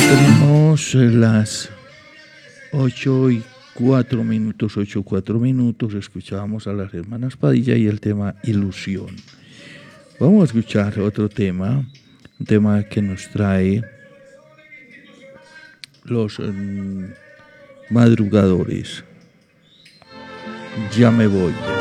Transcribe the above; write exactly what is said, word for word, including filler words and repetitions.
Tenemos las ocho y cuatro minutos, ocho y cuatro minutos. Escuchábamos a las hermanas Padilla y el tema Ilusión. Vamos a escuchar otro tema, un tema que nos trae los um, madrugadores. Ya me voy.